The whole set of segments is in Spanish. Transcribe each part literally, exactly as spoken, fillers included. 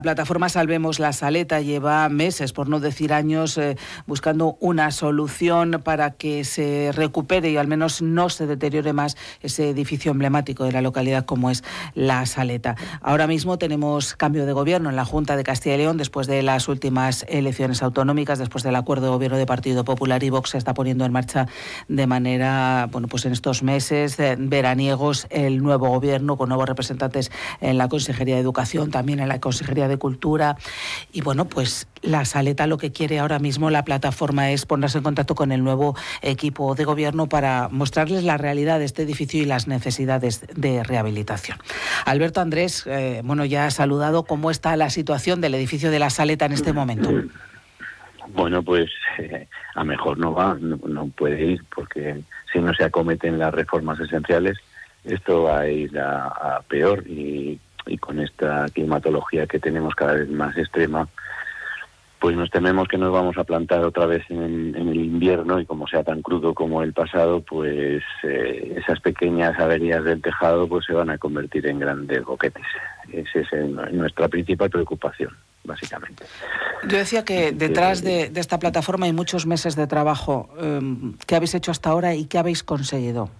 La plataforma Salvemos la Saleta lleva meses, por no decir años, eh, buscando una solución para que se recupere y al menos no se deteriore más ese edificio emblemático de la localidad como es La Saleta. Ahora mismo tenemos cambio de gobierno en la Junta de Castilla y León después de las últimas elecciones autonómicas, después del acuerdo de gobierno de Partido Popular, y Vox se está poniendo en marcha de manera, bueno, pues en estos meses eh, veraniegos el nuevo gobierno con nuevos representantes en la Consejería de Educación, también en la Consejería de de Cultura. Y bueno, pues La Saleta lo que quiere ahora mismo, la plataforma, es ponerse en contacto con el nuevo equipo de gobierno para mostrarles la realidad de este edificio y las necesidades de rehabilitación. Alberto Andrés, eh, bueno, ya ha saludado. ¿Cómo está la situación del edificio de La Saleta en este momento? Bueno, pues eh, a mejor no va, no, no puede ir, porque si no se acometen las reformas esenciales, esto va a ir a, a peor. Y y con esta climatología que tenemos cada vez más extrema, pues nos tememos que nos vamos a plantar otra vez en el, en el invierno, y como sea tan crudo como el pasado, pues eh, esas pequeñas averías del tejado pues se van a convertir en grandes boquetes. Esa es el, nuestra principal preocupación, básicamente. Yo decía que detrás de, de esta plataforma hay muchos meses de trabajo. ¿Qué habéis hecho hasta ahora y qué habéis conseguido?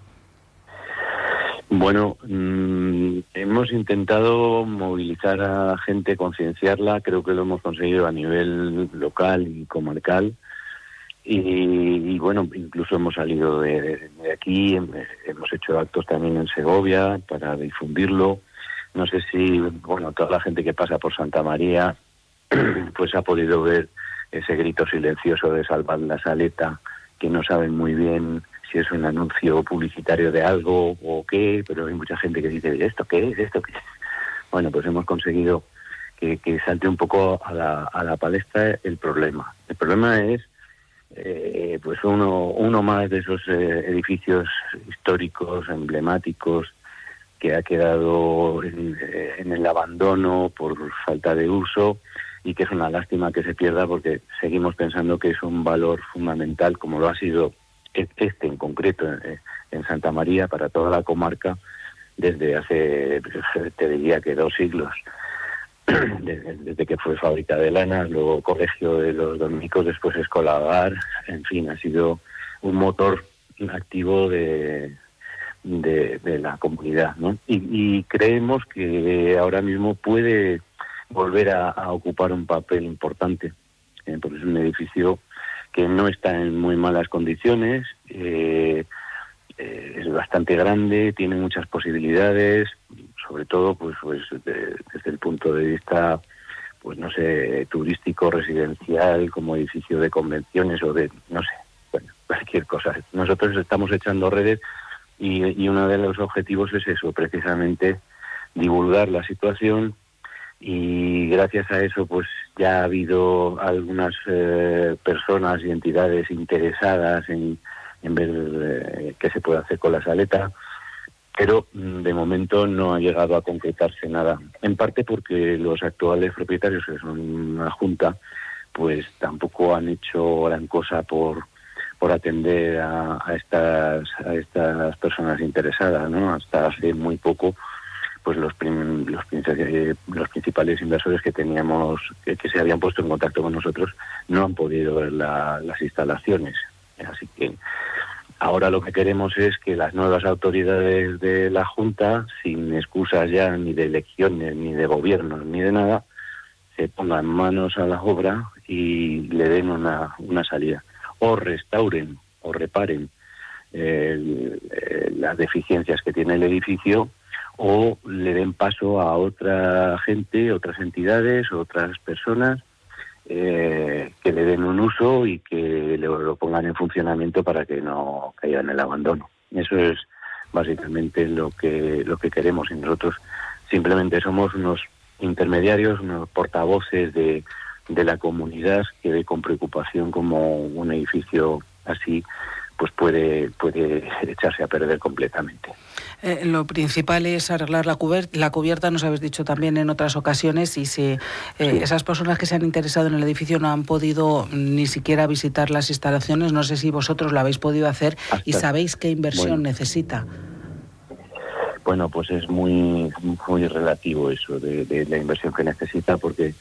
Bueno, mmm, hemos intentado movilizar a gente, concienciarla. Creo que lo hemos conseguido a nivel local y comarcal. Y, y bueno, incluso hemos salido de, de, de aquí, hemos hecho actos también en Segovia para difundirlo. No sé si, bueno, toda la gente que pasa por Santa María pues ha podido ver ese grito silencioso de Salvad la Saleta, que no saben muy bien si es un anuncio publicitario de algo o qué, pero hay mucha gente que dice, ¿esto qué es? ¿Esto qué es? Bueno, pues hemos conseguido que, que salte un poco a la, a la palestra el problema. El problema es eh, pues uno, uno más de esos eh, edificios históricos, emblemáticos, que ha quedado en, en el abandono por falta de uso, y que es una lástima que se pierda, porque seguimos pensando que es un valor fundamental, como lo ha sido este en concreto en Santa María, para toda la comarca, desde hace, te diría que dos siglos, desde, desde que fue fábrica de lanas, luego colegio de los dominicos, después escolar, en fin, ha sido un motor activo de, de, de la comunidad, ¿no? Y, y creemos que ahora mismo puede volver a, a ocupar un papel importante, eh, porque es un edificio que no está en muy malas condiciones, eh, eh, es bastante grande, tiene muchas posibilidades, sobre todo pues, pues de, desde el punto de vista, pues no sé, turístico, residencial, como edificio de convenciones o de, no sé, bueno, cualquier cosa. Nosotros estamos echando redes y, y uno de los objetivos es eso, precisamente divulgar la situación. Y gracias a eso pues ya ha habido algunas eh, personas y entidades interesadas en, en ver eh, qué se puede hacer con La Saleta, pero de momento no ha llegado a concretarse nada. En parte porque los actuales propietarios, que son una junta, pues tampoco han hecho gran cosa por por atender a, a estas a estas personas interesadas, ¿no? Hasta hace muy poco, pues los, prim, los, los principales inversores que teníamos, que, que se habían puesto en contacto con nosotros, no han podido ver la, las instalaciones. Así que ahora lo que queremos es que las nuevas autoridades de la Junta, sin excusas ya ni de elecciones, ni de gobiernos, ni de nada, se pongan manos a la obra y le den una, una salida. O restauren o reparen eh, eh, las deficiencias que tiene el edificio, o le den paso a otra gente, otras entidades, otras personas eh, que le den un uso y que lo, lo pongan en funcionamiento para que no caiga en el abandono. Eso es básicamente lo que lo que queremos, y nosotros simplemente somos unos intermediarios, unos portavoces de, de la comunidad que ve con preocupación como un edificio así pues puede puede echarse a perder completamente. Eh, lo principal es arreglar la, cuber- la cubierta, nos habéis dicho también en otras ocasiones, y si eh, sí. esas personas que se han interesado en el edificio no han podido ni siquiera visitar las instalaciones, no sé si vosotros lo habéis podido hacer. Hasta, y sabéis qué inversión bueno. necesita. Bueno, pues es muy muy relativo eso de, de la inversión que necesita, porque